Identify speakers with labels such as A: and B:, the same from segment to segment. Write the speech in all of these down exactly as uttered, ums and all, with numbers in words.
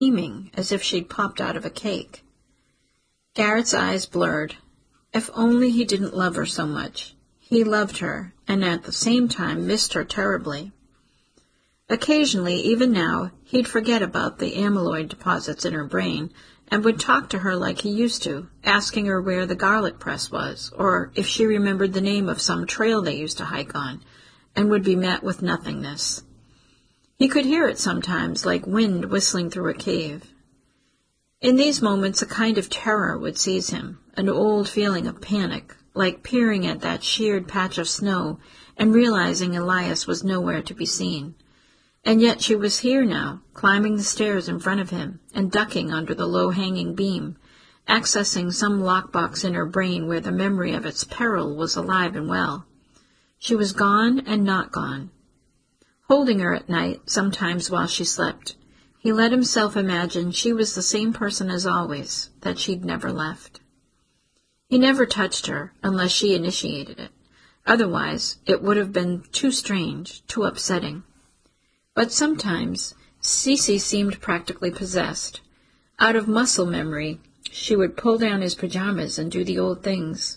A: gleaming as if she'd popped out of a cake. Garrett's eyes blurred. If only he didn't love her so much. He loved her, and at the same time missed her terribly. Occasionally, even now, he'd forget about the amyloid deposits in her brain, and would talk to her like he used to, asking her where the garlic press was, or if she remembered the name of some trail they used to hike on, and would be met with nothingness. He could hear it sometimes, like wind whistling through a cave. In these moments a kind of terror would seize him, an old feeling of panic, like peering at that sheared patch of snow and realizing Elias was nowhere to be seen. And yet she was here now, climbing the stairs in front of him and ducking under the low-hanging beam, accessing some lockbox in her brain where the memory of its peril was alive and well. She was gone and not gone. Holding her at night, sometimes while she slept, he let himself imagine she was the same person as always, that she'd never left. He never touched her unless she initiated it. Otherwise, it would have been too strange, too upsetting. But sometimes Cece seemed practically possessed. Out of muscle memory, she would pull down his pajamas and do the old things.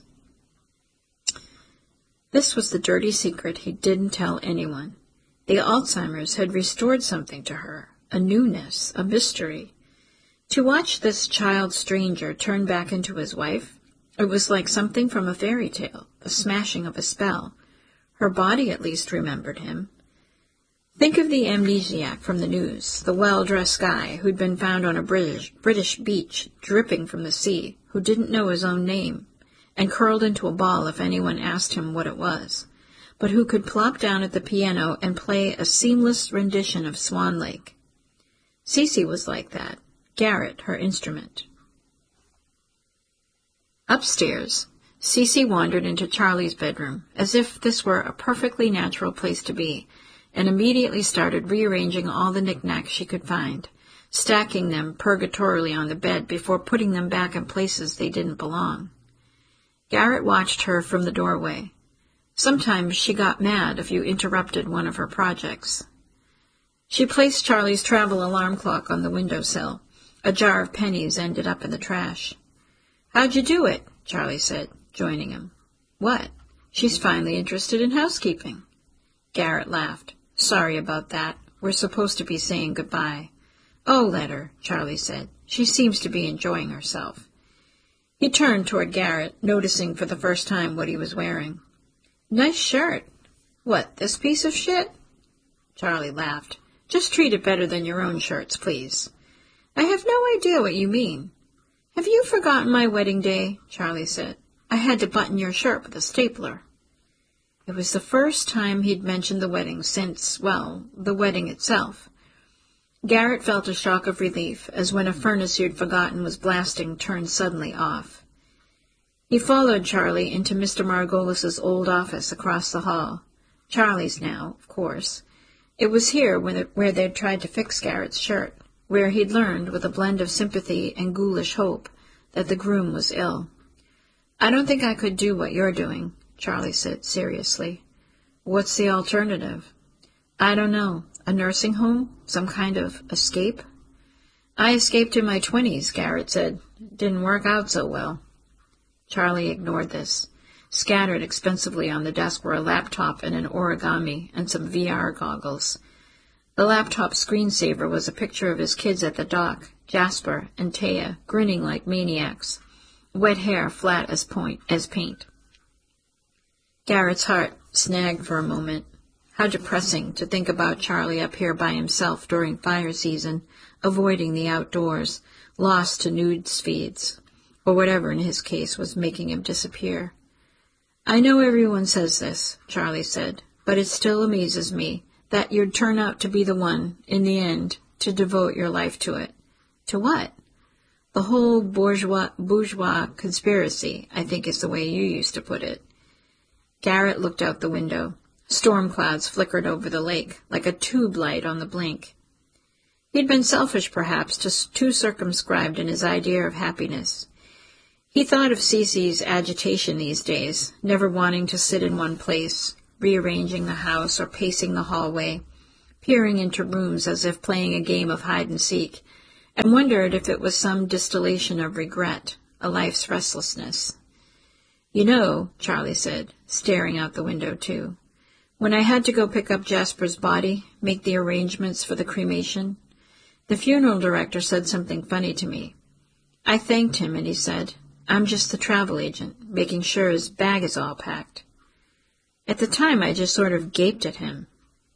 A: This was the dirty secret he didn't tell anyone. The Alzheimer's had restored something to her, a newness, a mystery. To watch this child stranger turn back into his wife, it was like something from a fairy tale, the smashing of a spell. Her body at least remembered him. Think of the amnesiac from the news, the well-dressed guy who'd been found on a British, British beach, dripping from the sea, who didn't know his own name, and curled into a ball if anyone asked him what it was, but who could plop down at the piano and play a seamless rendition of Swan Lake. Cece was like that, Garrett her instrument. Upstairs, Cece wandered into Charlie's bedroom, as if this were a perfectly natural place to be, and immediately started rearranging all the knickknacks she could find, stacking them purgatorially on the bed before putting them back in places they didn't belong. Garrett watched her from the doorway. Sometimes she got mad if you interrupted one of her projects. She placed Charlie's travel alarm clock on the windowsill. A jar of pennies ended up in the trash. "How'd you do it?" Charlie said, joining him. "What?" "She's finally interested in housekeeping." Garrett laughed. "Sorry about that. We're supposed to be saying goodbye." "Oh, let her," Charlie said. "She seems to be enjoying herself." He turned toward Garrett, noticing for the first time what he was wearing. "Nice shirt." "What, this piece of shit?" Charlie laughed. "Just treat it better than your own shirts, please." "I have no idea what you mean." "Have you forgotten my wedding day?" Charlie said. "I had to button your shirt with a stapler." It was the first time he'd mentioned the wedding since, well, the wedding itself. Garrett felt a shock of relief, as when a furnace you'd forgotten was blasting turned suddenly off. He followed Charlie into Mister Margolis's old office across the hall. Charlie's now, of course. It was here where they'd tried to fix Garrett's shirt, where he'd learned, with a blend of sympathy and ghoulish hope, that the groom was ill. "I don't think I could do what you're doing," Charlie said seriously. "What's the alternative?" "I don't know. A nursing home? Some kind of escape?" "I escaped in my twenties," Garrett said. "Didn't work out so well." Charlie ignored this. Scattered expensively on the desk were a laptop and an origami and some V R goggles. The laptop screensaver was a picture of his kids at the dock, Jasper and Taya, grinning like maniacs, wet hair flat as point as paint. Garrett's heart snagged for a moment. How depressing to think about Charlie up here by himself during fire season, avoiding the outdoors, lost to news feeds, or whatever in his case was making him disappear. "I know everyone says this," Charlie said, "but it still amazes me that you'd turn out to be the one, in the end, to devote your life to it." "To what?" "The whole bourgeois, bourgeois conspiracy, I think is the way you used to put it." Garrett looked out the window. Storm clouds flickered over the lake, like a tube light on the blink. He'd been selfish, perhaps, just too circumscribed in his idea of happiness. He thought of Cece's agitation these days, never wanting to sit in one place, rearranging the house or pacing the hallway, peering into rooms as if playing a game of hide-and-seek, and wondered if it was some distillation of regret, a life's restlessness. "You know," Charlie said, staring out the window too, "when I had to go pick up Jasper's body, make the arrangements for the cremation, the funeral director said something funny to me. I thanked him, and he said, 'I'm just the travel agent, making sure his bag is all packed.' At the time, I just sort of gaped at him.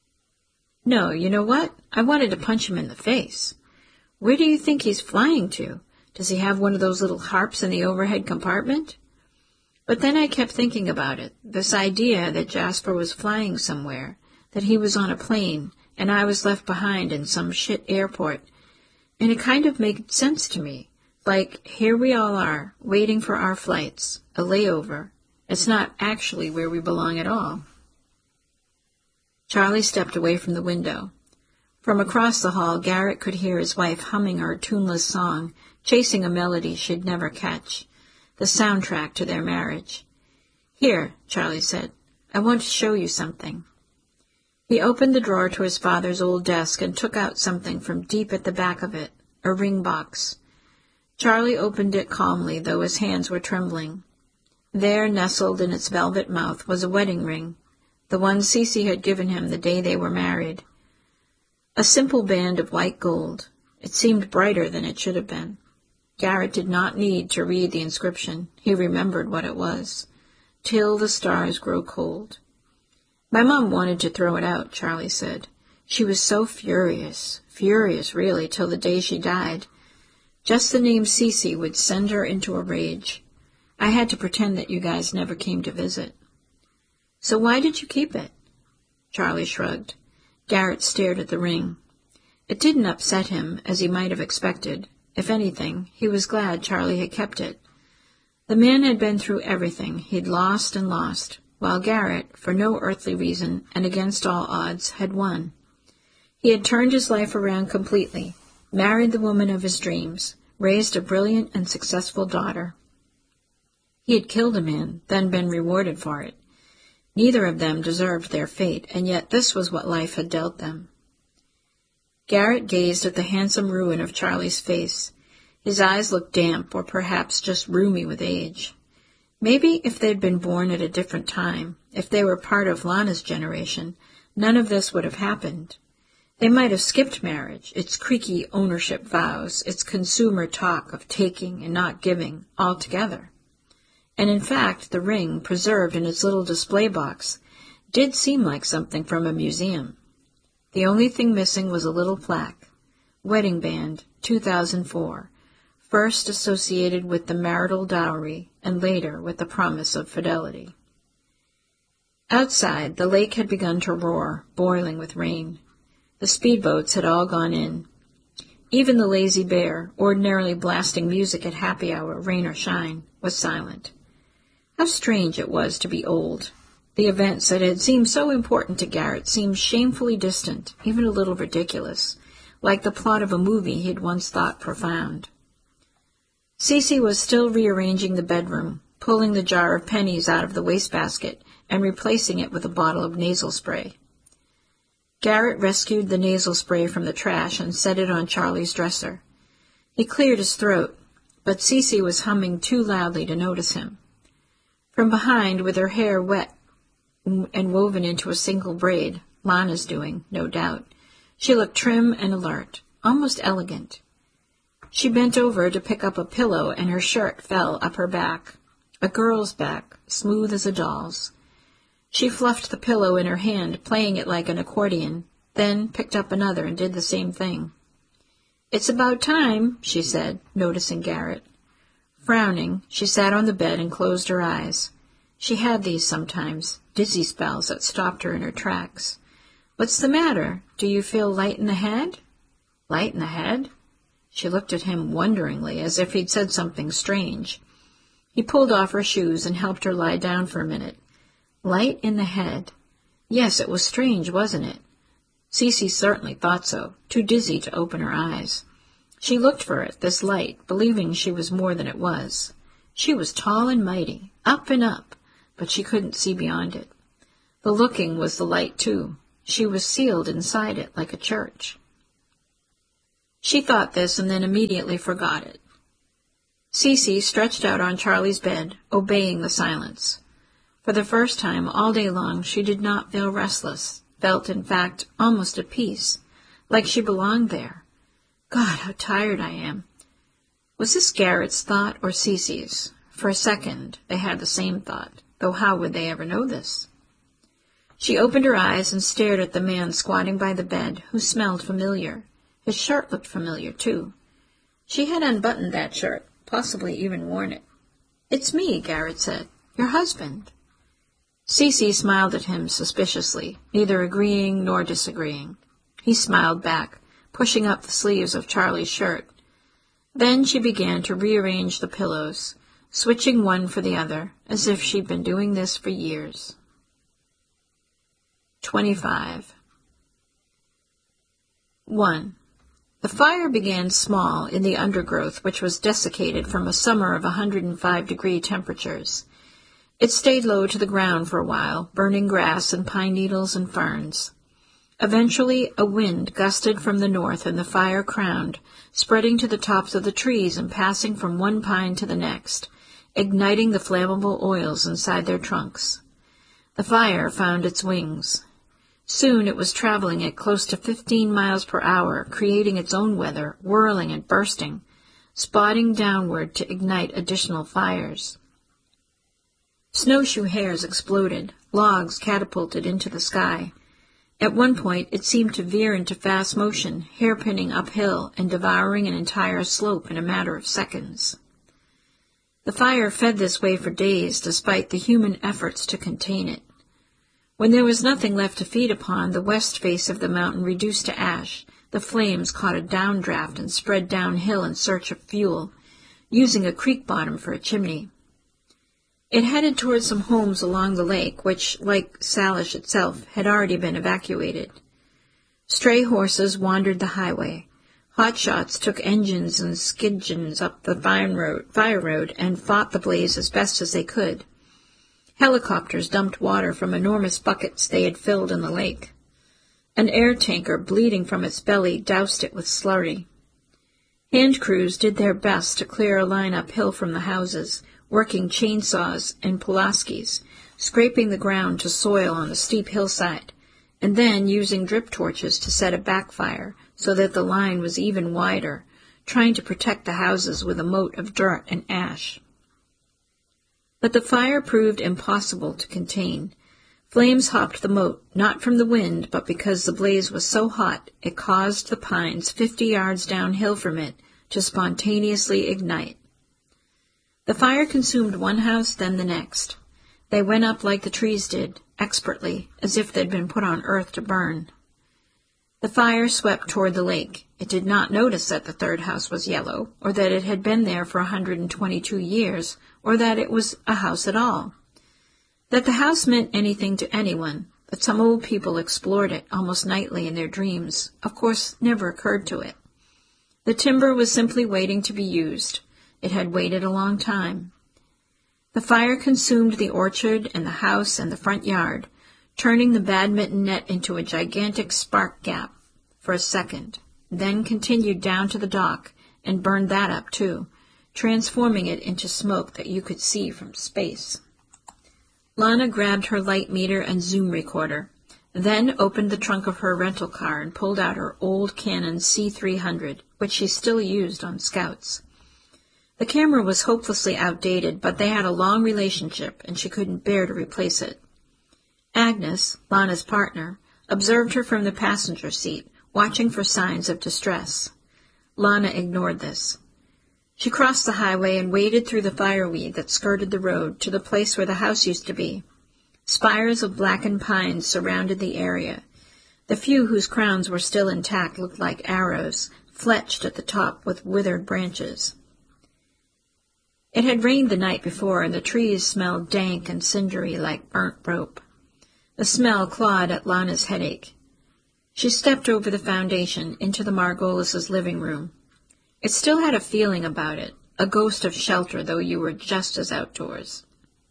A: No, you know what? I wanted to punch him in the face. Where do you think he's flying to? Does he have one of those little harps in the overhead compartment?" But then I kept thinking about it, this idea that Jasper was flying somewhere, that he was on a plane, and I was left behind in some shit airport, and it kind of made sense to me. Like, here we all are, waiting for our flights, a layover. It's not actually where we belong at all. Charlie stepped away from the window. From across the hall, Garrett could hear his wife humming her tuneless song, chasing a melody she'd never catch, the soundtrack to their marriage. "Here," Charlie said, "I want to show you something." He opened the drawer to his father's old desk and took out something from deep at the back of it, a ring box. Charlie opened it calmly, though his hands were trembling. There, nestled in its velvet mouth, was a wedding ring, the one Cece had given him the day they were married. A simple band of white gold. It seemed brighter than it should have been. Garrett did not need to read the inscription. He remembered what it was. "Till the stars grow cold." "My mom wanted to throw it out," Charlie said. "She was so furious, furious really, till the day she died. Just the name Cece would send her into a rage. I had to pretend that you guys never came to visit." "So why did you keep it?" Charlie shrugged. Garrett stared at the ring. It didn't upset him, as he might have expected. If anything, he was glad Charlie had kept it. The man had been through everything. He'd lost and lost, while Garrett, for no earthly reason and against all odds, had won. He had turned his life around completely, married the woman of his dreams, raised a brilliant and successful daughter. He had killed a man, then been rewarded for it. Neither of them deserved their fate, and yet this was what life had dealt them. Garrett gazed at the handsome ruin of Charlie's face. His eyes looked damp, or perhaps just rheumy with age. Maybe if they'd been born at a different time, if they were part of Lana's generation, none of this would have happened. They might have skipped marriage, its creaky ownership vows, its consumer talk of taking and not giving, altogether. And in fact, the ring, preserved in its little display box, did seem like something from a museum. The only thing missing was a little plaque. Wedding Band, two thousand four, first associated with the marital dowry and later with the promise of fidelity. Outside, the lake had begun to roar, boiling with rain. The speedboats had all gone in. Even the Lazy Bear, ordinarily blasting music at happy hour, rain or shine, was silent. How strange it was to be old. The events that had seemed so important to Garrett seemed shamefully distant, even a little ridiculous, like the plot of a movie he'd once thought profound. Cece was still rearranging the bedroom, pulling the jar of pennies out of the wastebasket and replacing it with a bottle of nasal spray. Garrett rescued the nasal spray from the trash and set it on Charlie's dresser. He cleared his throat, but Cece was humming too loudly to notice him. From behind, with her hair wet and woven into a single braid, Lana's doing, no doubt, she looked trim and alert, almost elegant. She bent over to pick up a pillow, and her shirt fell up her back, a girl's back, smooth as a doll's. She fluffed the pillow in her hand, playing it like an accordion, then picked up another and did the same thing. "It's about time," she said, noticing Garrett. Frowning, she sat on the bed and closed her eyes. She had these sometimes, dizzy spells that stopped her in her tracks. "What's the matter? Do you feel light in the head?" "Light in the head?" She looked at him wonderingly, as if he'd said something strange. He pulled off her shoes and helped her lie down for a minute. Light in the head. Yes, it was strange, wasn't it? Cece certainly thought so, too dizzy to open her eyes. She looked for it, this light, believing she was more than it was. She was tall and mighty, up and up, but she couldn't see beyond it. The looking was the light, too. She was sealed inside it like a church. She thought this and then immediately forgot it. Cece stretched out on Charlie's bed, obeying the silence. For the first time all day long she did not feel restless, felt, in fact, almost at peace, like she belonged there. God, how tired I am. Was this Garrett's thought or Cece's? For a second they had the same thought, though how would they ever know this? She opened her eyes and stared at the man squatting by the bed, who smelled familiar. His shirt looked familiar, too. She had unbuttoned that shirt, possibly even worn it. "It's me," Garrett said. "Your husband." Cece smiled at him suspiciously, neither agreeing nor disagreeing. He smiled back, pushing up the sleeves of Charlie's shirt. Then she began to rearrange the pillows, switching one for the other, as if she'd been doing this for years. Twenty-five. One. The fire began small in the undergrowth, which was desiccated from a summer of one hundred five degree temperatures. It stayed low to the ground for a while, burning grass and pine needles and ferns. Eventually a wind gusted from the north and the fire crowned, spreading to the tops of the trees and passing from one pine to the next, igniting the flammable oils inside their trunks. The fire found its wings. Soon it was traveling at close to fifteen miles per hour, creating its own weather, whirling and bursting, spotting downward to ignite additional fires. Snowshoe hares exploded, logs catapulted into the sky. At one point it seemed to veer into fast motion, hairpinning uphill and devouring an entire slope in a matter of seconds. The fire fed this way for days, despite the human efforts to contain it. When there was nothing left to feed upon, the west face of the mountain reduced to ash, the flames caught a downdraft and spread downhill in search of fuel, using a creek bottom for a chimney. It headed toward some homes along the lake, which, like Salish itself, had already been evacuated. Stray horses wandered the highway. Hotshots took engines and skidgins up the fire road, fire road and fought the blaze as best as they could. Helicopters dumped water from enormous buckets they had filled in the lake. An air tanker, bleeding from its belly, doused it with slurry. Hand crews did their best to clear a line uphill from the houses, working chainsaws and Pulaskis, scraping the ground to soil on the steep hillside, and then using drip torches to set a backfire so that the line was even wider, trying to protect the houses with a moat of dirt and ash. But the fire proved impossible to contain. Flames hopped the moat, not from the wind, but because the blaze was so hot it caused the pines fifty yards downhill from it to spontaneously ignite. The fire consumed one house, then the next. They went up like the trees did, expertly, as if they'd been put on earth to burn. The fire swept toward the lake. It did not notice that the third house was yellow, or that it had been there for a hundred and twenty-two years, or that it was a house at all. That the house meant anything to anyone, that some old people explored it almost nightly in their dreams, of course never occurred to it. The timber was simply waiting to be used. It had waited a long time. The fire consumed the orchard and the house and the front yard, turning the badminton net into a gigantic spark gap for a second, then continued down to the dock and burned that up too, transforming it into smoke that you could see from space. Lana grabbed her light meter and zoom recorder, then opened the trunk of her rental car and pulled out her old Canon C three hundred, which she still used on Scouts. The camera was hopelessly outdated, but they had a long relationship, and she couldn't bear to replace it. Agnes, Lana's partner, observed her from the passenger seat, watching for signs of distress. Lana ignored this. She crossed the highway and waded through the fireweed that skirted the road to the place where the house used to be. Spires of blackened pines surrounded the area. The few whose crowns were still intact looked like arrows, fletched at the top with withered branches. It had rained the night before, and the trees smelled dank and cindery like burnt rope. The smell clawed at Lana's headache. She stepped over the foundation into the Margolis' living room. It still had a feeling about it, a ghost of shelter, though you were just as outdoors.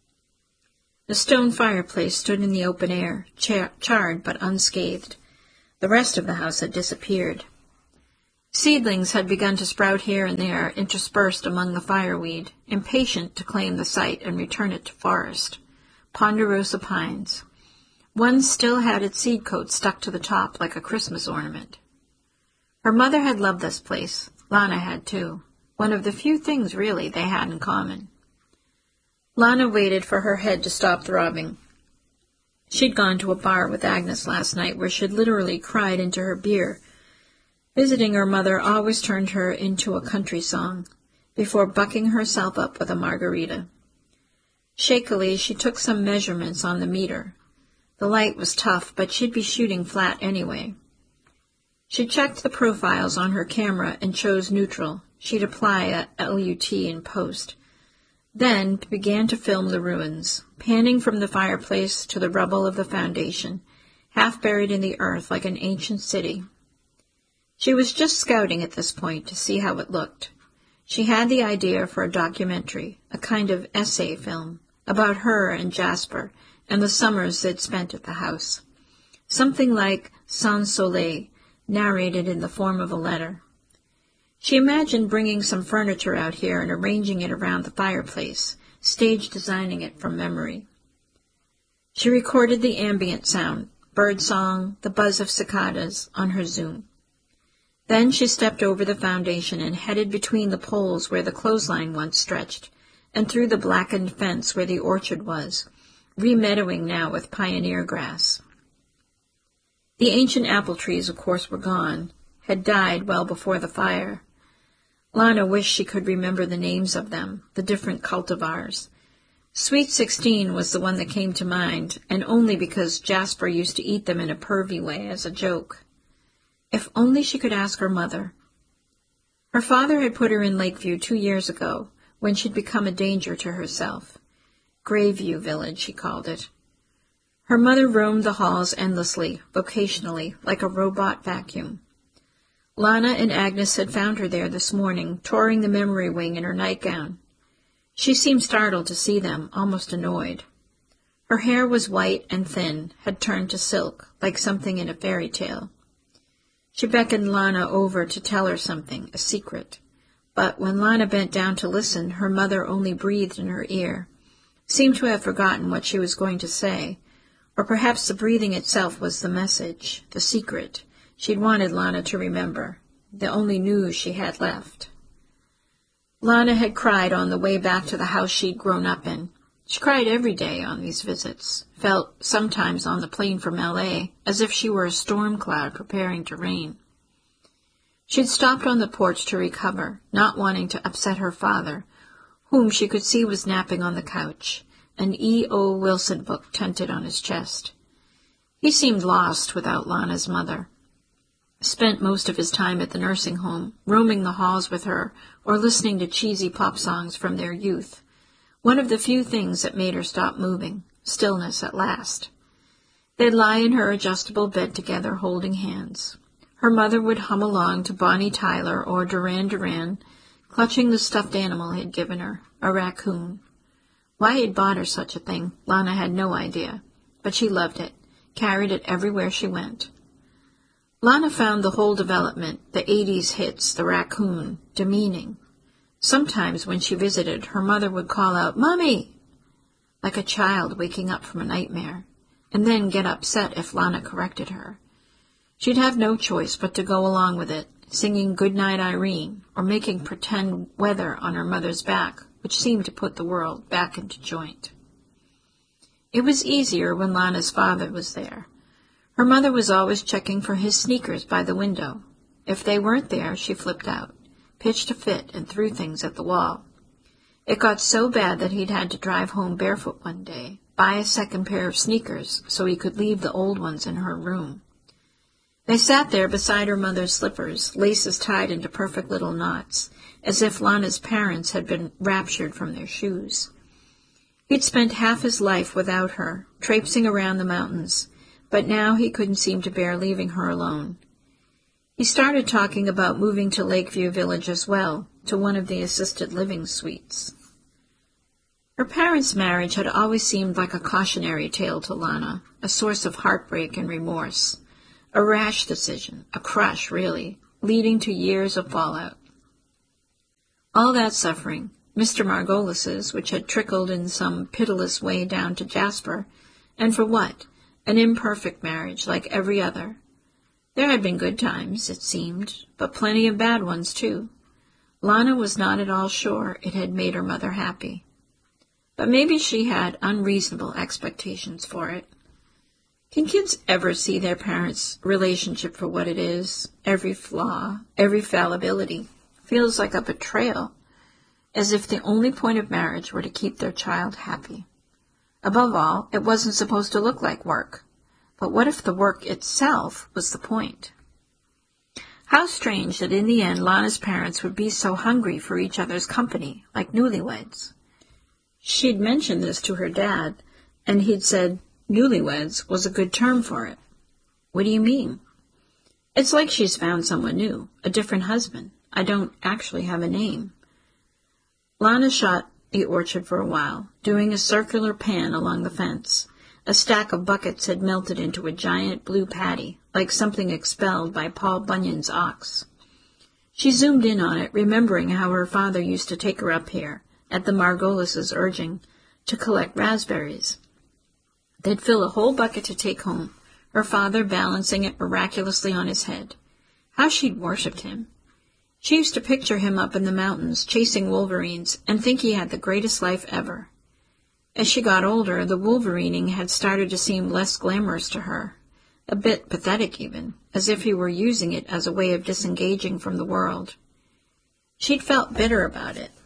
A: The stone fireplace stood in the open air, char- charred but unscathed. The rest of the house had disappeared. Seedlings had begun to sprout here and there, interspersed among the fireweed, impatient to claim the site and return it to forest. Ponderosa pines. One still had its seed coat stuck to the top like a Christmas ornament. Her mother had loved this place. Lana had too. One of the few things, really, they had in common. Lana waited for her head to stop throbbing. She'd gone to a bar with Agnes last night where she'd literally cried into her beer. Visiting her mother always turned her into a country song, before bucking herself up with a margarita. Shakily, she took some measurements on the meter. The light was tough, but she'd be shooting flat anyway. She checked the profiles on her camera and chose neutral. She'd apply a L U T in post. Then began to film the ruins, panning from the fireplace to the rubble of the foundation, half buried in the earth like an ancient city. She was just scouting at this point to see how it looked. She had the idea for a documentary, a kind of essay film, about her and Jasper and the summers they'd spent at the house. Something like Sans Soleil, narrated in the form of a letter. She imagined bringing some furniture out here and arranging it around the fireplace, stage designing it from memory. She recorded the ambient sound, bird song, the buzz of cicadas, on her Zoom. Then she stepped over the foundation and headed between the poles where the clothesline once stretched, and through the blackened fence where the orchard was, re-meadowing now with pioneer grass. The ancient apple trees, of course, were gone, had died well before the fire. Lana wished she could remember the names of them, the different cultivars. Sweet Sixteen was the one that came to mind, and only because Jasper used to eat them in a pervy way as a joke. If only she could ask her mother. Her father had put her in Lakeview two years ago, when she'd become a danger to herself. Grayview Village, she called it. Her mother roamed the halls endlessly, vocationally, like a robot vacuum. Lana and Agnes had found her there this morning, touring the memory wing in her nightgown. She seemed startled to see them, almost annoyed. Her hair was white and thin, had turned to silk, like something in a fairy tale. She beckoned Lana over to tell her something, a secret. But when Lana bent down to listen, her mother only breathed in her ear, seemed to have forgotten what she was going to say, or perhaps the breathing itself was the message, the secret she'd wanted Lana to remember, the only news she had left. Lana had cried on the way back to the house she'd grown up in. She cried every day on these visits, felt sometimes on the plane from L A as if she were a storm cloud preparing to rain. She'd stopped on the porch to recover, not wanting to upset her father, whom she could see was napping on the couch, an E O Wilson book tented on his chest. He seemed lost without Lana's mother. Spent most of his time at the nursing home, roaming the halls with her or listening to cheesy pop songs from their youth. One of the few things that made her stop moving, stillness at last. They'd lie in her adjustable bed together, holding hands. Her mother would hum along to Bonnie Tyler or Duran Duran, clutching the stuffed animal he'd given her, a raccoon. Why he'd bought her such a thing, Lana had no idea, but she loved it, carried it everywhere she went. Lana found the whole development, the eighties hits, the raccoon, demeaning. Sometimes when she visited, her mother would call out, "Mommy!" like a child waking up from a nightmare, and then get upset if Lana corrected her. She'd have no choice but to go along with it, singing Goodnight Irene, or making pretend weather on her mother's back, which seemed to put the world back into joint. It was easier when Lana's father was there. Her mother was always checking for his sneakers by the window. If they weren't there, she flipped out, pitched a fit, and threw things at the wall. It got so bad that he'd had to drive home barefoot one day, buy a second pair of sneakers so he could leave the old ones in her room. They sat there beside her mother's slippers, laces tied into perfect little knots, as if Lana's parents had been raptured from their shoes. He'd spent half his life without her, traipsing around the mountains, but now he couldn't seem to bear leaving her alone. He started talking about moving to Lakeview Village as well, to one of the assisted living suites. Her parents' marriage had always seemed like a cautionary tale to Lana, a source of heartbreak and remorse. A rash decision, a crush, really, leading to years of fallout. All that suffering, Mister Margolis's, which had trickled in some pitiless way down to Jasper, and for what? An imperfect marriage like every other. There had been good times, it seemed, but plenty of bad ones, too. Lana was not at all sure it had made her mother happy. But maybe she had unreasonable expectations for it. Can kids ever see their parents' relationship for what it is? Every flaw, every fallibility, feels like a betrayal, as if the only point of marriage were to keep their child happy. Above all, it wasn't supposed to look like work. But what if the work itself was the point? How strange that in the end Lana's parents would be so hungry for each other's company, like newlyweds. She'd mentioned this to her dad, and he'd said newlyweds was a good term for it. What do you mean? It's like she's found someone new, a different husband. I don't actually have a name. Lana shot the orchard for a while, doing a circular pan along the fence. A stack of buckets had melted into a giant blue patty, like something expelled by Paul Bunyan's ox. She zoomed in on it, remembering how her father used to take her up here, at the Margolis' urging, to collect raspberries. They'd fill a whole bucket to take home, her father balancing it miraculously on his head. How she'd worshipped him. She used to picture him up in the mountains, chasing wolverines, and think he had the greatest life ever. As she got older, the wolverining had started to seem less glamorous to her, a bit pathetic even, as if he were using it as a way of disengaging from the world. She'd felt bitter about it.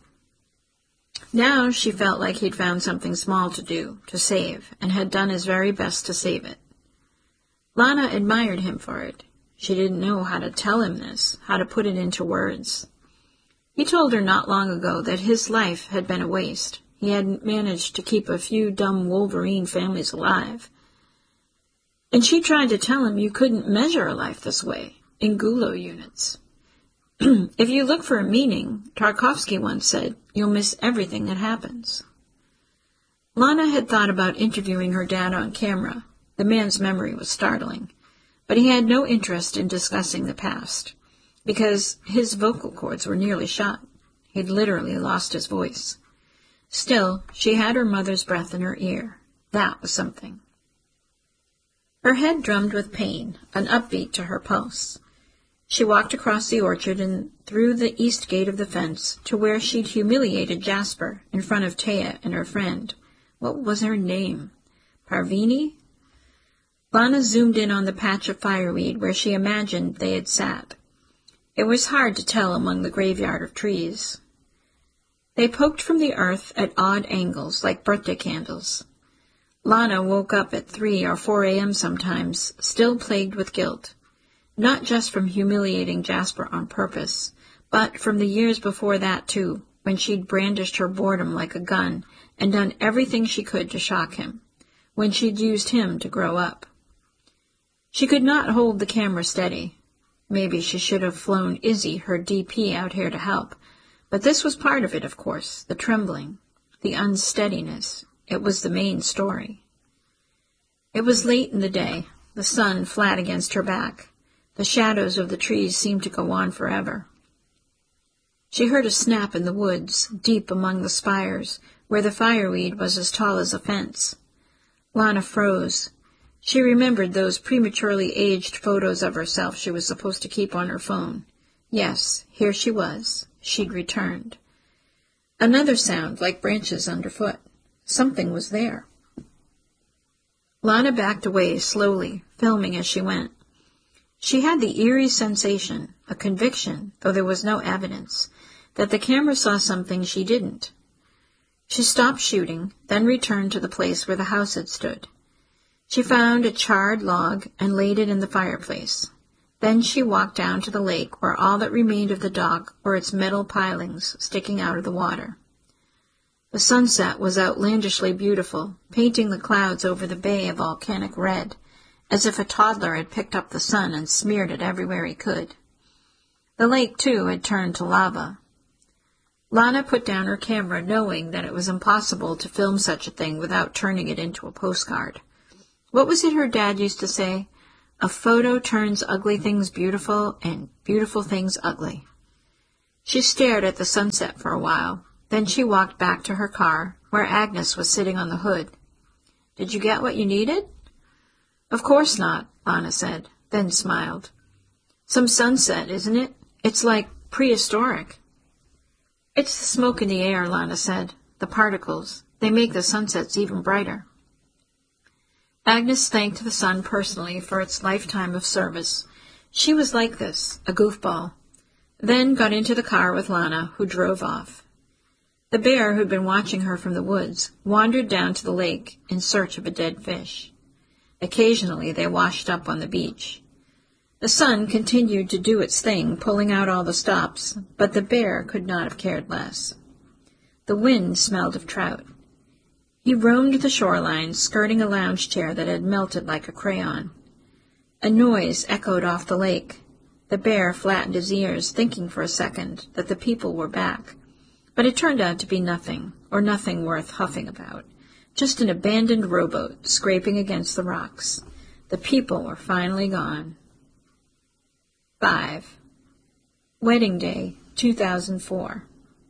A: Now she felt like he'd found something small to do, to save, and had done his very best to save it. Lana admired him for it. She didn't know how to tell him this, how to put it into words. He told her not long ago that his life had been a waste. He hadn't managed to keep a few dumb Wolverine families alive. And she tried to tell him you couldn't measure a life this way, in gulo units. If you look for a meaning, Tarkovsky once said, you'll miss everything that happens. Lana had thought about interviewing her dad on camera. The man's memory was startling. But he had no interest in discussing the past, because his vocal cords were nearly shot. He'd literally lost his voice. Still, she had her mother's breath in her ear. That was something. Her head drummed with pain, an upbeat to her pulse. She walked across the orchard and through the east gate of the fence to where she'd humiliated Jasper in front of Taya and her friend. What was her name? Parvini? Lana zoomed in on the patch of fireweed where she imagined they had sat. It was hard to tell among the graveyard of trees. They poked from the earth at odd angles, like birthday candles. Lana woke up at three or four a.m. sometimes, still plagued with guilt. Not just from humiliating Jasper on purpose, but from the years before that, too, when she'd brandished her boredom like a gun and done everything she could to shock him, when she'd used him to grow up. She could not hold the camera steady. Maybe she should have flown Izzy, her D P, out here to help. But this was part of it, of course, the trembling, the unsteadiness. It was the main story. It was late in the day, the sun flat against her back. The shadows of the trees seemed to go on forever. She heard a snap in the woods, deep among the spires, where the fireweed was as tall as a fence. Lana froze. She remembered those prematurely aged photos of herself she was supposed to keep on her phone. Yes, here she was. She'd returned. Another sound, like branches underfoot. Something was there. Lana backed away slowly, filming as she went. She had the eerie sensation, a conviction, though there was no evidence, that the camera saw something she didn't. She stopped shooting, then returned to the place where the house had stood. She found a charred log and laid it in the fireplace. Then she walked down to the lake where all that remained of the dock were its metal pilings sticking out of the water. The sunset was outlandishly beautiful, painting the clouds over the bay a volcanic red, as if a toddler had picked up the sun and smeared it everywhere he could. The lake, too, had turned to lava. Lana put down her camera, knowing that it was impossible to film such a thing without turning it into a postcard. What was it her dad used to say? A photo turns ugly things beautiful and beautiful things ugly. She stared at the sunset for a while. Then she walked back to her car, where Agnes was sitting on the hood. "Did you get what you needed?" "Of course not," Lana said, then smiled. "Some sunset, isn't it? It's like prehistoric." "It's the smoke in the air," Lana said. "The particles. They make the sunsets even brighter." Agnes thanked the sun personally for its lifetime of service. She was like this, a goofball. Then got into the car with Lana, who drove off. The bear, who'd been watching her from the woods, wandered down to the lake in search of a dead fish. Occasionally they washed up on the beach. The sun continued to do its thing, pulling out all the stops, but the bear could not have cared less. The wind smelled of trout. He roamed the shoreline, skirting a lounge chair that had melted like a crayon. A noise echoed off the lake. The bear flattened his ears, thinking for a second that the people were back. But it turned out to be nothing, or nothing worth huffing about. Just an abandoned rowboat scraping against the rocks. The people were finally gone. Five. Wedding Day, two thousand four.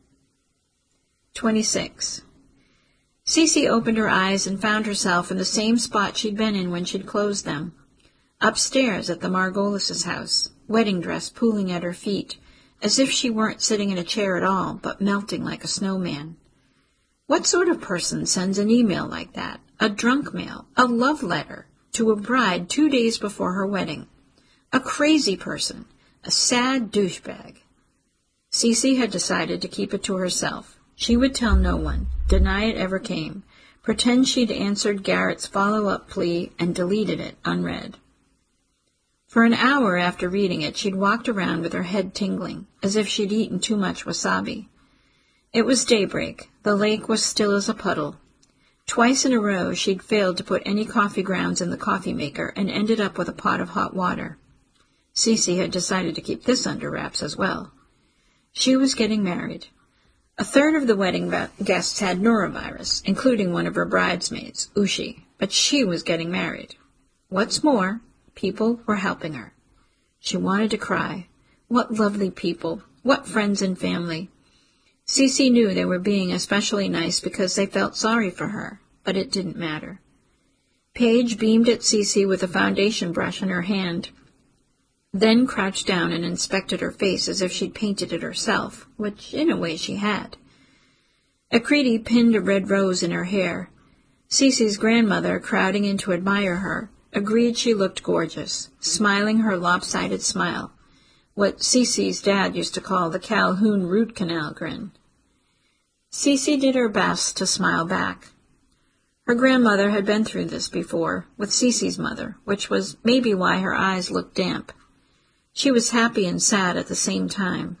A: Twenty-six. Cece opened her eyes and found herself in the same spot she'd been in when she'd closed them. Upstairs at the Margolis' house, wedding dress pooling at her feet, as if she weren't sitting in a chair at all, but melting like a snowman. What sort of person sends an email like that, a drunk mail, a love letter, to a bride two days before her wedding? A crazy person, a sad douchebag. Cece had decided to keep it to herself. She would tell no one, deny it ever came, pretend she'd answered Garrett's follow-up plea and deleted it unread. For an hour after reading it, she'd walked around with her head tingling, as if she'd eaten too much wasabi. It was daybreak. The lake was still as a puddle. Twice in a row she'd failed to put any coffee grounds in the coffee maker and ended up with a pot of hot water. Cece had decided to keep this under wraps as well. She was getting married. A third of the wedding guests had norovirus, including one of her bridesmaids, Ushi, but she was getting married. What's more, people were helping her. She wanted to cry. What lovely people, what friends and family. Cece knew they were being especially nice because they felt sorry for her, but it didn't matter. Paige beamed at Cece with a foundation brush in her hand, then crouched down and inspected her face as if she'd painted it herself, which in a way she had. Akriti pinned a red rose in her hair. Cece's grandmother, crowding in to admire her, agreed she looked gorgeous, smiling her lopsided smile, what Cece's dad used to call the Calhoun root canal grin. Cece did her best to smile back. Her grandmother had been through this before, with Cece's mother, which was maybe why her eyes looked damp. She was happy and sad at the same time.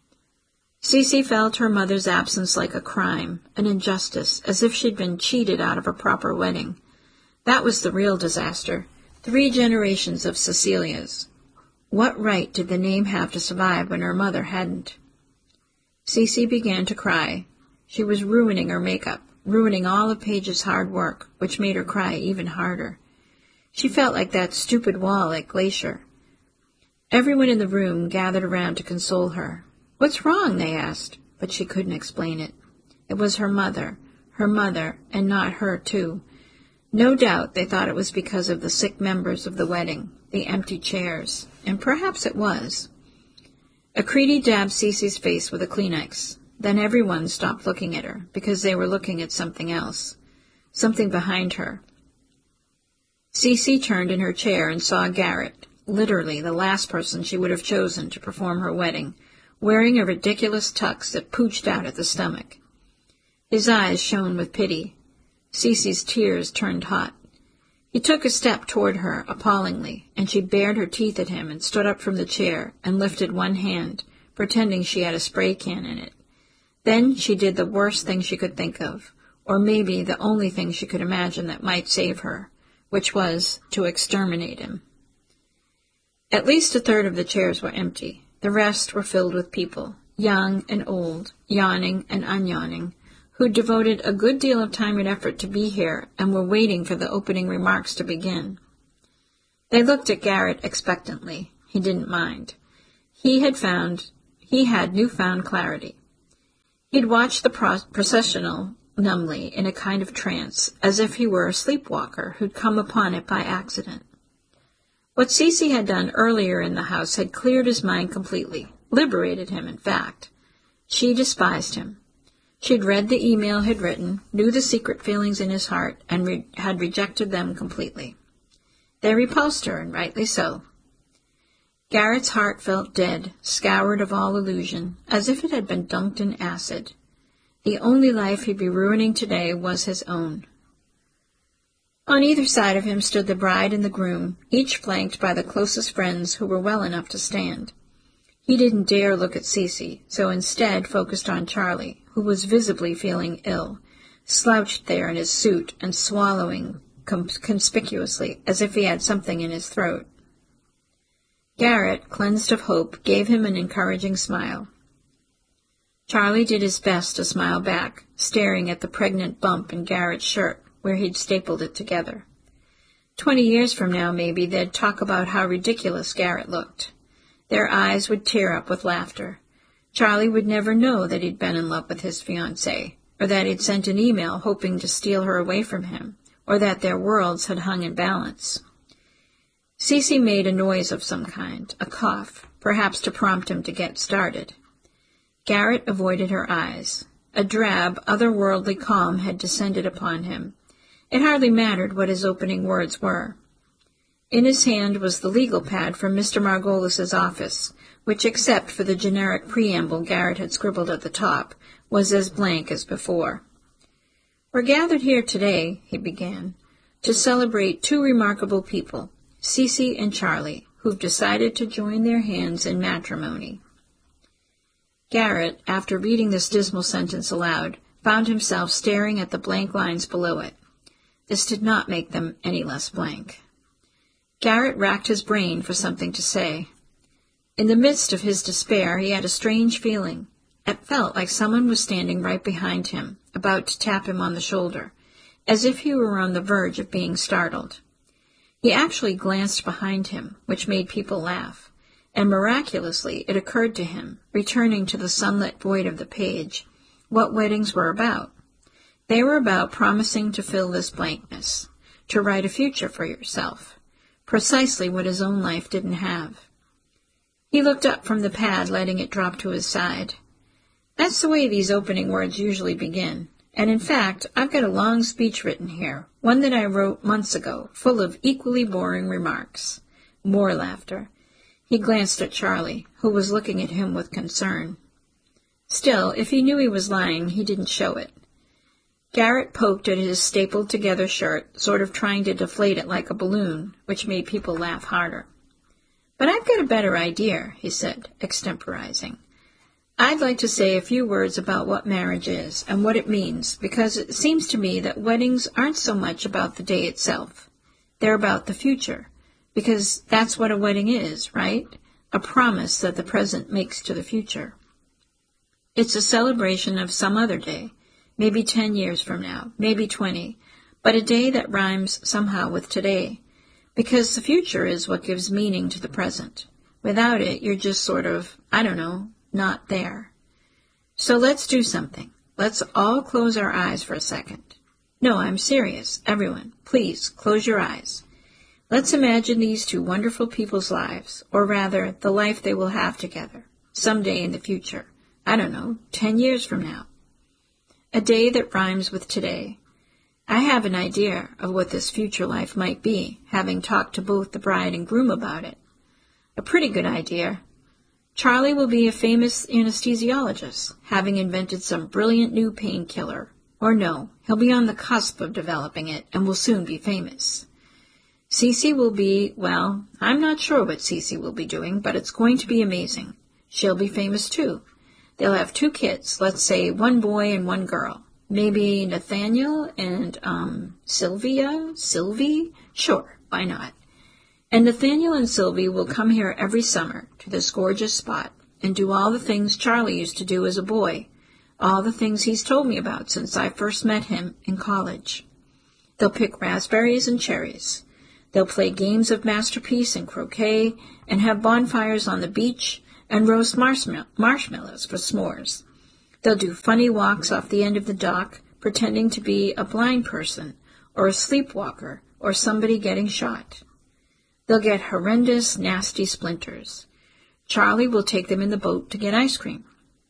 A: Cece felt her mother's absence like a crime, an injustice, as if she'd been cheated out of a proper wedding. That was the real disaster. Three generations of Cecilias. What right did the name have to survive when her mother hadn't? Cece began to cry. She was ruining her makeup, ruining all of Paige's hard work, which made her cry even harder. She felt like that stupid wall at Glacier. Everyone in the room gathered around to console her. "What's wrong?" they asked, but she couldn't explain it. It was her mother, her mother, and not her, too. No doubt they thought it was because of the sick members of the wedding, the empty chairs, and perhaps it was. Akriti dabbed Cece's face with a Kleenex. Then everyone stopped looking at her, because they were looking at something else, something behind her. Cece turned in her chair and saw Garrett, literally the last person she would have chosen to perform her wedding, wearing a ridiculous tux that pooched out at the stomach. His eyes shone with pity. Cece's tears turned hot. He took a step toward her, appallingly, and she bared her teeth at him and stood up from the chair and lifted one hand, pretending she had a spray can in it. Then she did the worst thing she could think of, or maybe the only thing she could imagine that might save her, which was to exterminate him. At least a third of the chairs were empty. The rest were filled with people, young and old, yawning and unyawning, who devoted a good deal of time and effort to be here and were waiting for the opening remarks to begin. They looked at Garrett expectantly. He didn't mind. He had found, he had newfound clarity. He'd watched the pro- processional numbly in a kind of trance, as if he were a sleepwalker who'd come upon it by accident. What Cece had done earlier in the house had cleared his mind completely, liberated him, in fact. She despised him. She'd read the email he'd written, knew the secret feelings in his heart, and re- had rejected them completely. They repulsed her, and rightly so. Garrett's heart felt dead, scoured of all illusion, as if it had been dunked in acid. The only life he'd be ruining today was his own. On either side of him stood the bride and the groom, each flanked by the closest friends who were well enough to stand. He didn't dare look at Cece, so instead focused on Charlie, who was visibly feeling ill, slouched there in his suit and swallowing com- conspicuously, as if he had something in his throat. Garrett, cleansed of hope, gave him an encouraging smile. Charlie did his best to smile back, staring at the pregnant bump in Garrett's shirt, where he'd stapled it together. Twenty years from now, maybe, they'd talk about how ridiculous Garrett looked. Their eyes would tear up with laughter. Charlie would never know that he'd been in love with his fiancée, or that he'd sent an email hoping to steal her away from him, or that their worlds had hung in balance. Cece made a noise of some kind, a cough, perhaps to prompt him to get started. Garrett avoided her eyes. A drab, otherworldly calm had descended upon him. It hardly mattered what his opening words were. In his hand was the legal pad from Mister Margolis's office, which, except for the generic preamble Garrett had scribbled at the top, was as blank as before. "We're gathered here today," he began, "to celebrate two remarkable people, Cece and Charlie, who've decided to join their hands in matrimony." Garrett, after reading this dismal sentence aloud, found himself staring at the blank lines below it. This did not make them any less blank. Garrett racked his brain for something to say. In the midst of his despair, he had a strange feeling. It felt like someone was standing right behind him, about to tap him on the shoulder, as if he were on the verge of being startled. He actually glanced behind him, which made people laugh, and miraculously it occurred to him, returning to the sunlit void of the page, what weddings were about. They were about promising to fill this blankness, to write a future for yourself, precisely what his own life didn't have. He looked up from the pad, letting it drop to his side. That's the way these opening words usually begin, and in fact, I've got a long speech written here, one that I wrote months ago, full of equally boring remarks. More laughter. He glanced at Charlie, who was looking at him with concern. Still, if he knew he was lying, he didn't show it. Garrett poked at his stapled-together shirt, sort of trying to deflate it like a balloon, which made people laugh harder. "But I've got a better idea," he said, extemporizing. "I'd like to say a few words about what marriage is and what it means, because it seems to me that weddings aren't so much about the day itself. They're about the future, because that's what a wedding is, right? A promise that the present makes to the future. It's a celebration of some other day, maybe ten years from now, maybe twenty, but a day that rhymes somehow with today, because the future is what gives meaning to the present. Without it, you're just sort of, I don't know, not there. So let's do something. Let's all close our eyes for a second. No, I'm serious. Everyone, please close your eyes. Let's imagine these two wonderful people's lives, or rather, the life they will have together, someday in the future. I don't know, ten years from now. A day that rhymes with today. I have an idea of what this future life might be, having talked to both the bride and groom about it. A pretty good idea. Charlie will be a famous anesthesiologist, having invented some brilliant new painkiller. Or no, he'll be on the cusp of developing it and will soon be famous. Cece will be, well, I'm not sure what Cece will be doing, but it's going to be amazing. She'll be famous too. They'll have two kids, let's say one boy and one girl. Maybe Nathaniel and, um, Sylvia? Sylvie? Sure, why not? And Nathaniel and Sylvie will come here every summer to this gorgeous spot and do all the things Charlie used to do as a boy, all the things he's told me about since I first met him in college. They'll pick raspberries and cherries. They'll play games of Masterpiece and croquet, and have bonfires on the beach, and roast marshmallow- marshmallows for s'mores. They'll do funny walks off the end of the dock, pretending to be a blind person, or a sleepwalker, or somebody getting shot. They'll get horrendous, nasty splinters. Charlie will take them in the boat to get ice cream.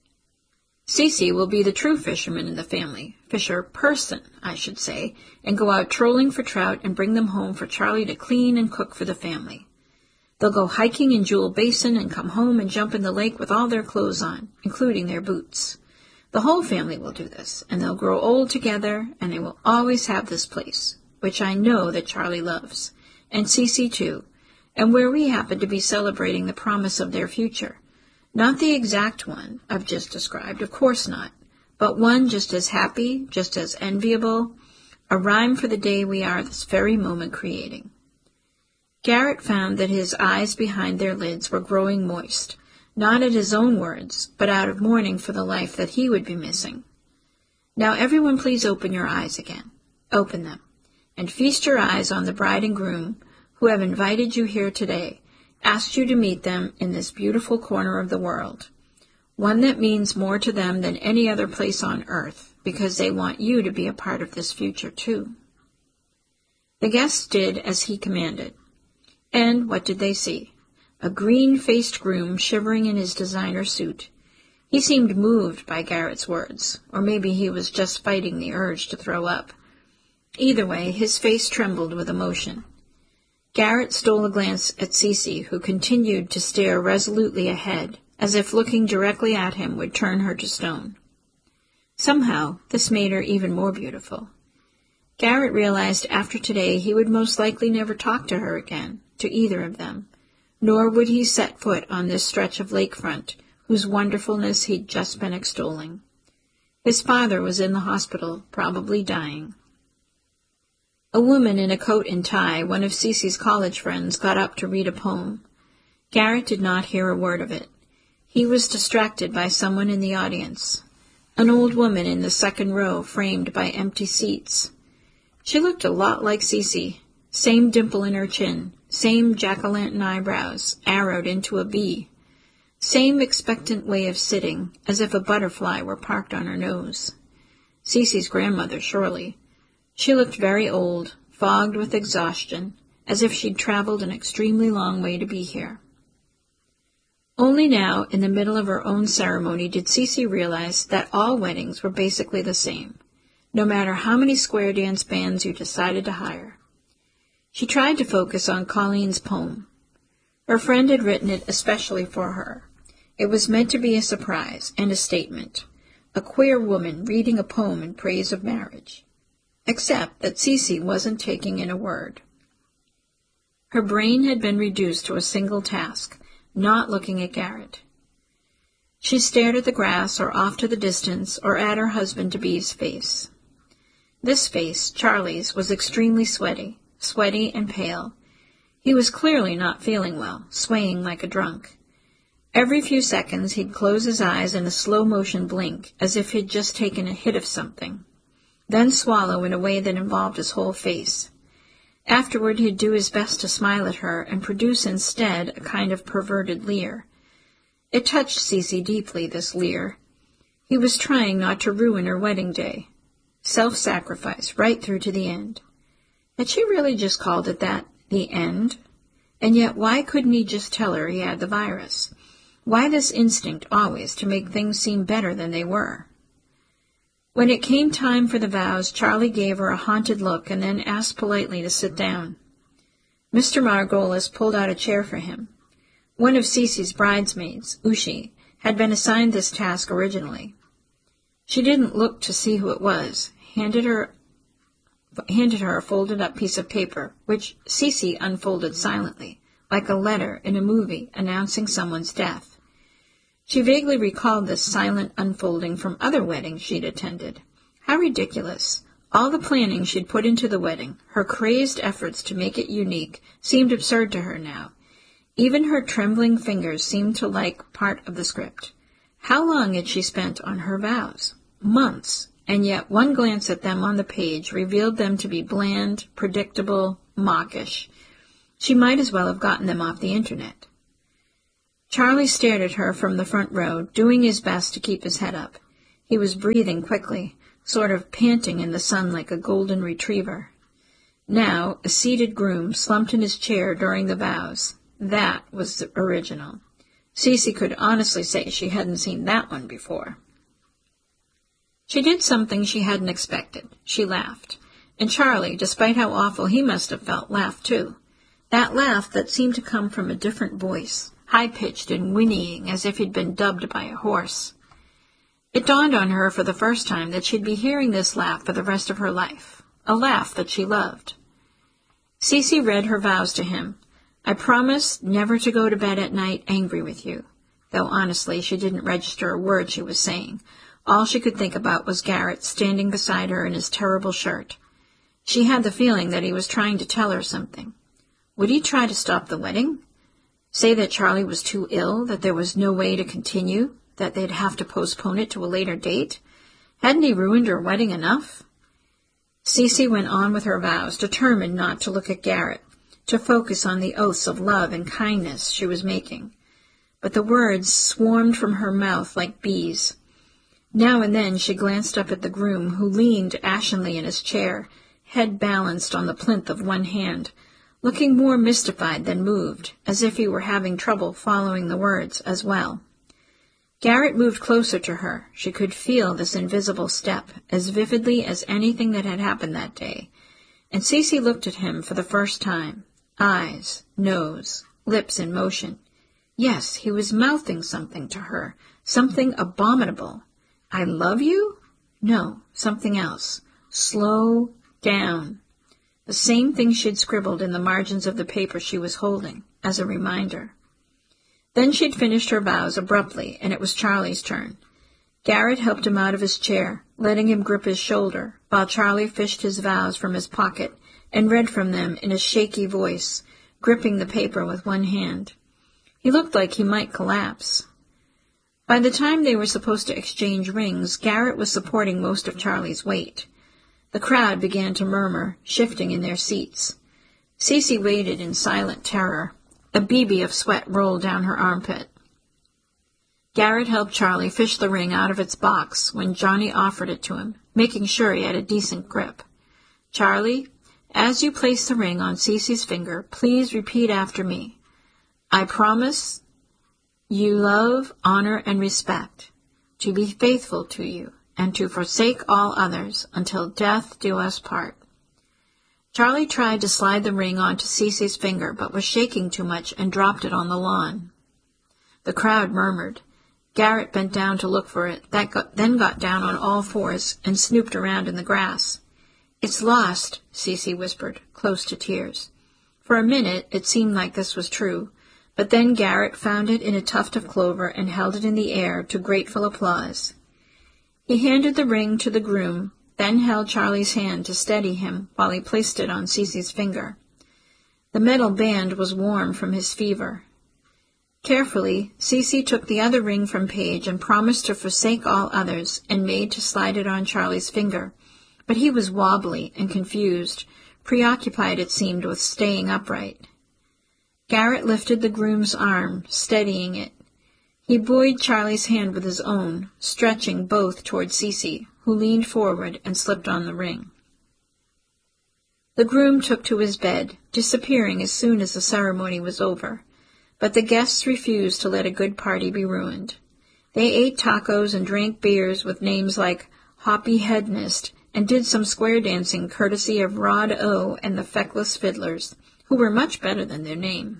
A: Cece will be the true fisherman in the family, fisher person, I should say, and go out trolling for trout and bring them home for Charlie to clean and cook for the family. They'll go hiking in Jewel Basin and come home and jump in the lake with all their clothes on, including their boots. The whole family will do this, and they'll grow old together, and they will always have this place, which I know that Charlie loves, and Cece too, and where we happen to be celebrating the promise of their future. Not the exact one I've just described, of course not, but one just as happy, just as enviable, a rhyme for the day we are this very moment creating. Garrett found that his eyes behind their lids were growing moist, not at his own words, but out of mourning for the life that he would be missing. Now everyone please open your eyes again. Open them, and feast your eyes on the bride and groom who have invited you here today, asked you to meet them in this beautiful corner of the world, one that means more to them than any other place on earth, because they want you to be a part of this future too. The guests did as he commanded. And what did they see? A green-faced groom shivering in his designer suit. He seemed moved by Garrett's words, or maybe he was just fighting the urge to throw up. Either way, his face trembled with emotion. Garrett stole a glance at Cece, who continued to stare resolutely ahead, as if looking directly at him would turn her to stone. Somehow, this made her even more beautiful. Garrett realized after today he would most likely never talk to her again, to either of them, nor would he set foot on this stretch of lakefront, whose wonderfulness he'd just been extolling. His father was in the hospital, probably dying. A woman in a coat and tie, one of Cece's college friends, got up to read a poem. Garrett did not hear a word of it. He was distracted by someone in the audience, an old woman in the second row framed by empty seats. She looked a lot like Cece, same dimple in her chin, same jack-o'-lantern eyebrows, arrowed into a bee, same expectant way of sitting, as if a butterfly were parked on her nose. Cece's grandmother, surely. She looked very old, fogged with exhaustion, as if she'd traveled an extremely long way to be here. Only now, in the middle of her own ceremony, did Cece realize that all weddings were basically the same, no matter how many square dance bands you decided to hire. She tried to focus on Colleen's poem. Her friend had written it especially for her. It was meant to be a surprise and a statement, a queer woman reading a poem in praise of marriage. Except that Cece wasn't taking in a word. Her brain had been reduced to a single task, not looking at Garrett. She stared at the grass or off to the distance or at her husband-to-be's face. This face, Charlie's, was extremely sweaty, sweaty and pale. He was clearly not feeling well, swaying like a drunk. Every few seconds he'd close his eyes in a slow-motion blink, as if he'd just taken a hit of something, then swallow in a way that involved his whole face. Afterward he'd do his best to smile at her and produce instead a kind of perverted leer. It touched Cece deeply, this leer. He was trying not to ruin her wedding day. Self-sacrifice, right through to the end. Had she really just called it that, the end? And yet why couldn't he just tell her he had the virus? Why this instinct always to make things seem better than they were? When it came time for the vows, Charlie gave her a haunted look and then asked politely to sit down. Mister Margolis pulled out a chair for him. One of Cece's bridesmaids, Ushi, had been assigned this task originally. She didn't look to see who it was, handed her, handed her a folded-up piece of paper, which Cece unfolded silently, like a letter in a movie announcing someone's death. She vaguely recalled this silent unfolding from other weddings she'd attended. How ridiculous. All the planning she'd put into the wedding, her crazed efforts to make it unique, seemed absurd to her now. Even her trembling fingers seemed to like part of the script. How long had she spent on her vows? Months. And yet one glance at them on the page revealed them to be bland, predictable, mawkish. She might as well have gotten them off the internet. Charlie stared at her from the front row, doing his best to keep his head up. He was breathing quickly, sort of panting in the sun like a golden retriever. Now, a seated groom slumped in his chair during the vows. That was original. Cece could honestly say she hadn't seen that one before. She did something she hadn't expected. She laughed. And Charlie, despite how awful he must have felt, laughed too. That laugh that seemed to come from a different voice, high-pitched and whinnying as if he'd been dubbed by a horse. It dawned on her for the first time that she'd be hearing this laugh for the rest of her life, a laugh that she loved. Cece read her vows to him. I promise never to go to bed at night angry with you, though honestly she didn't register a word she was saying. All she could think about was Garrett standing beside her in his terrible shirt. She had the feeling that he was trying to tell her something. Would he try to stop the wedding? Say that Charlie was too ill, that there was no way to continue, that they'd have to postpone it to a later date? Hadn't he ruined her wedding enough? Cece went on with her vows, determined not to look at Garrett, to focus on the oaths of love and kindness she was making. But the words swarmed from her mouth like bees. Now and then she glanced up at the groom, who leaned ashenly in his chair, head balanced on the plinth of one hand, looking more mystified than moved, as if he were having trouble following the words as well. Garrett moved closer to her. She could feel this invisible step as vividly as anything that had happened that day, and Cece looked at him for the first time. Eyes, nose, lips in motion. Yes, he was mouthing something to her, something abominable. I love you? No, something else. Slow down. The same thing she'd scribbled in the margins of the paper she was holding, as a reminder. Then she'd finished her vows abruptly, and it was Charlie's turn. Garrett helped him out of his chair, letting him grip his shoulder, while Charlie fished his vows from his pocket and read from them in a shaky voice, gripping the paper with one hand. He looked like he might collapse. By the time they were supposed to exchange rings, Garrett was supporting most of Charlie's weight. The crowd began to murmur, shifting in their seats. Cece waited in silent terror. A B B of sweat rolled down her armpit. Garrett helped Charlie fish the ring out of its box when Johnny offered it to him, making sure he had a decent grip. Charlie, as you place the ring on Cece's finger, please repeat after me. I promise you love, honor, and respect, to be faithful to you, and to forsake all others until death do us part. Charlie tried to slide the ring onto Cece's finger, but was shaking too much and dropped it on the lawn. The crowd murmured. Garrett bent down to look for it, that got, then got down on all fours and snooped around in the grass. It's lost, Cece whispered, close to tears. For a minute it seemed like this was true, but then Garrett found it in a tuft of clover and held it in the air to grateful applause. He handed the ring to the groom, then held Charlie's hand to steady him while he placed it on Cece's finger. The metal band was warm from his fever. Carefully, Cece took the other ring from Paige and promised to forsake all others and made to slide it on Charlie's finger, but he was wobbly and confused, preoccupied it seemed with staying upright. Garrett lifted the groom's arm, steadying it. He buoyed Charlie's hand with his own, stretching both toward Cece, who leaned forward and slipped on the ring. The groom took to his bed, disappearing as soon as the ceremony was over, but the guests refused to let a good party be ruined. They ate tacos and drank beers with names like Hoppy Hedonist and did some square dancing courtesy of Rod O. and the Feckless Fiddlers, who were much better than their name.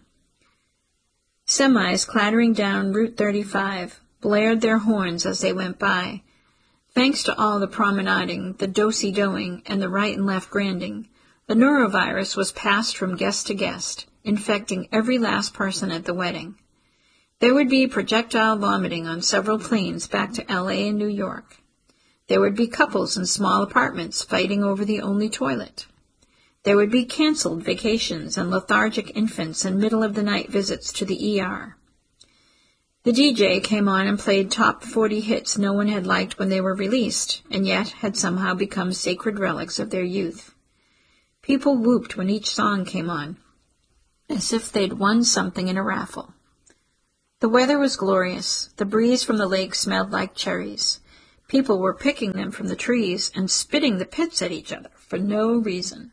A: Semis clattering down Route thirty-five blared their horns as they went by. Thanks to all the promenading, the do-si-doing, and the right and left granding, the norovirus was passed from guest to guest, infecting every last person at the wedding. There would be projectile vomiting on several planes back to L A and New York. There would be couples in small apartments fighting over the only toilet. There would be canceled vacations and lethargic infants and middle-of-the-night visits to the E R. The D J came on and played top forty hits no one had liked when they were released, and yet had somehow become sacred relics of their youth. People whooped when each song came on. as if they'd won something in a raffle. The weather was glorious. The breeze from the lake smelled like cherries. People were picking them from the trees and spitting the pits at each other for no reason.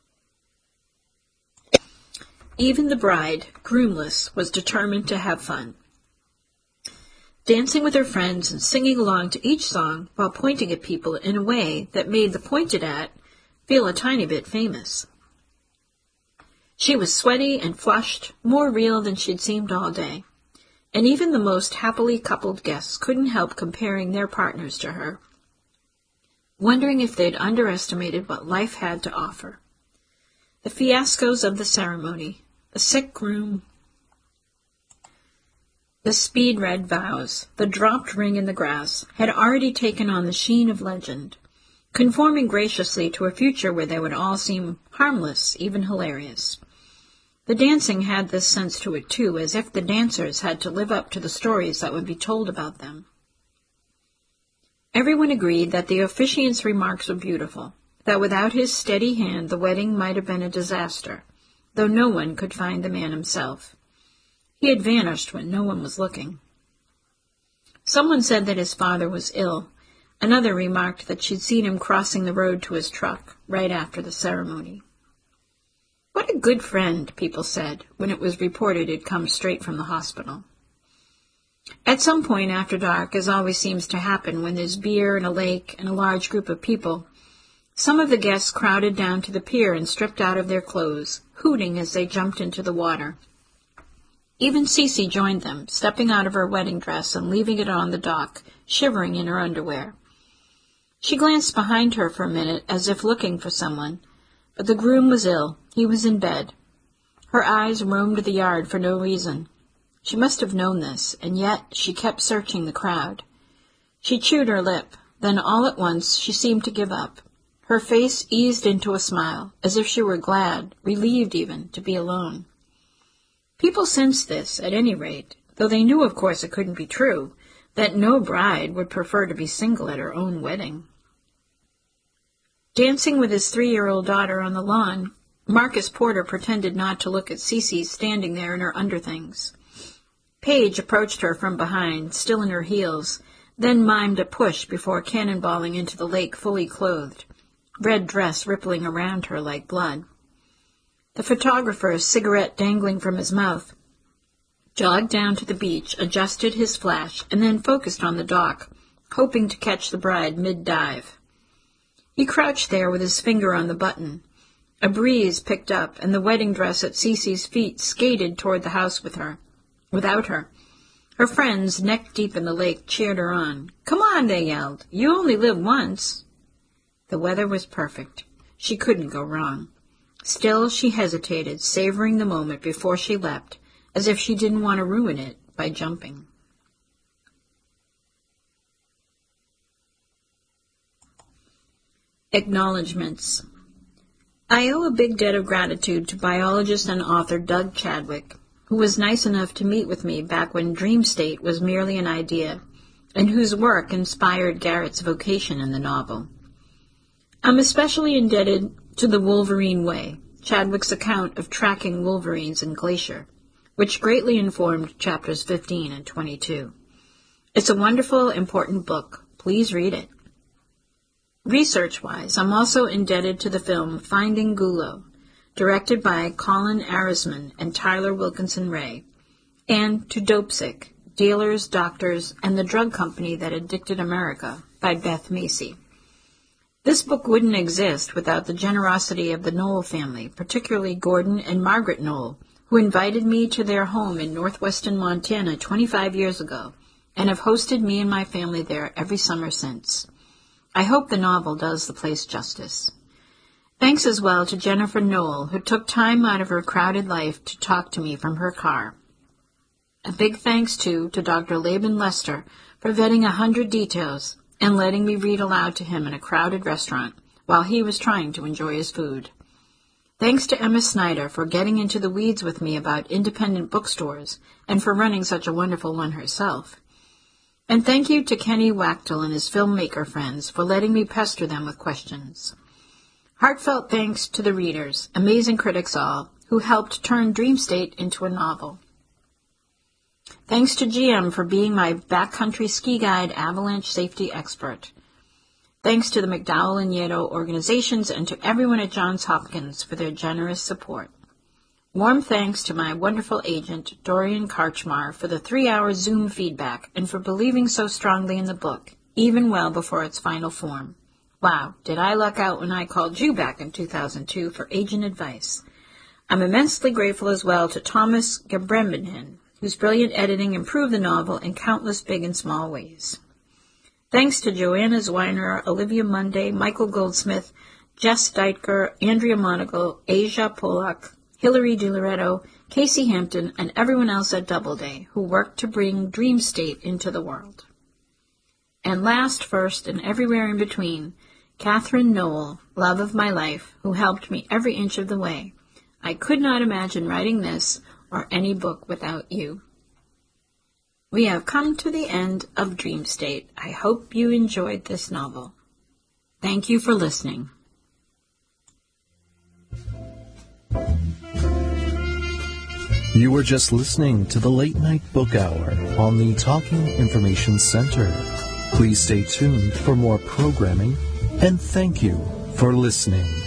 A: Even the bride, groomless, was determined to have fun, dancing with her friends and singing along to each song while pointing at people in a way that made the pointed at feel a tiny bit famous. She was sweaty and flushed, more real than she'd seemed all day, and even the most happily coupled guests couldn't help comparing their partners to her, wondering if they'd underestimated what life had to offer. The fiascos of the ceremony, the sick groom, the speed-read vows, the dropped ring in the grass, had already taken on the sheen of legend, conforming graciously to a future where they would all seem harmless, even hilarious. The dancing had this sense to it, too, as if the dancers had to live up to the stories that would be told about them. Everyone agreed that the officiant's remarks were beautiful, that without his steady hand the wedding might have been a disaster, though no one could find the man himself. He had vanished when no one was looking. Someone said that his father was ill. Another remarked that she'd seen him crossing the road to his truck right after the ceremony. What a good friend, people said, when it was reported he'd come straight from the hospital. At some point after dark, as always seems to happen when there's beer and a lake and a large group of people, some of the guests crowded down to the pier and stripped out of their clothes, hooting as they jumped into the water. Even Cece joined them, stepping out of her wedding dress and leaving it on the dock, shivering in her underwear. She glanced behind her for a minute as if looking for someone, but the groom was ill. He was in bed. Her eyes roamed the yard for no reason. She must have known this, and yet she kept searching the crowd. She chewed her lip. Then all at once she seemed to give up. Her face eased into a smile, as if she were glad, relieved even, to be alone. People sensed this, at any rate, though they knew, of course, it couldn't be true, that no bride would prefer to be single at her own wedding. Dancing with his three-year-old daughter on the lawn, Marcus Porter pretended not to look at Cece standing there in her underthings. Paige approached her from behind, still in her heels, then mimed a push before cannonballing into the lake fully clothed, red dress rippling around her like blood. The photographer, cigarette dangling from his mouth, jogged down to the beach, adjusted his flash, and then focused on the dock, hoping to catch the bride mid-dive. He crouched there with his finger on the button. A breeze picked up, and the wedding dress at Cece's feet skated toward the house with her, without her. Her friends, neck-deep in the lake, cheered her on. "Come on," they yelled. "You only live once." The weather was perfect. She couldn't go wrong. Still, she hesitated, savoring the moment before she leapt, as if she didn't want to ruin it by jumping. Acknowledgements. I owe a big debt of gratitude to biologist and author Doug Chadwick, who was nice enough to meet with me back when Dream State was merely an idea, and whose work inspired Garrett's vocation in the novel. I'm especially indebted to The Wolverine Way, Chadwick's account of tracking wolverines in Glacier, which greatly informed chapters fifteen and twenty-two. It's a wonderful, important book. Please read it. Research-wise, I'm also indebted to the film Finding Gulo, directed by Colin Arisman and Tyler Wilkinson Ray, and to Dopesick, Dealers, Doctors, and the Drug Company That Addicted America by Beth Macy. This book wouldn't exist without the generosity of the Knoll family, particularly Gordon and Margaret Knoll, who invited me to their home in northwestern Montana twenty-five years ago, and have hosted me and my family there every summer since. I hope the novel does the place justice. Thanks as well to Jennifer Knoll, who took time out of her crowded life to talk to me from her car. A big thanks, too, to Doctor Laban Lester for vetting a hundred details and letting me read aloud to him in a crowded restaurant while he was trying to enjoy his food. Thanks to Emma Snyder for getting into the weeds with me about independent bookstores and for running such a wonderful one herself. And thank you to Kenny Wachtel and his filmmaker friends for letting me pester them with questions. Heartfelt thanks to the readers, amazing critics all, who helped turn Dream State into a novel. Thanks to G M for being my backcountry ski guide avalanche safety expert. Thanks to the McDowell and Yeto organizations and to everyone at Johns Hopkins for their generous support. Warm thanks to my wonderful agent, Dorian Karchmar, for the three-hour Zoom feedback and for believing so strongly in the book, even well before its final form. Wow, did I luck out when I called you back in two thousand two for agent advice. I'm immensely grateful as well to Thomas Gebreminen, whose brilliant editing improved the novel in countless big and small ways. Thanks to Joanna Zweiner, Olivia Munday, Michael Goldsmith, Jess Deitker, Andrea Monagle, Asia Polak, Hilary DiLoretto, Casey Hampton, and everyone else at Doubleday who worked to bring Dream State into the world. And last, first, and everywhere in between, Catherine Noel, love of my life, who helped me every inch of the way. I could not imagine writing this or any book without you. We have come to the end of Dream State. I hope you enjoyed this novel. Thank you for listening.
B: You were just listening to the Late Night Book Hour on the Talking Information Center. Please stay tuned for more programming, and thank you for listening.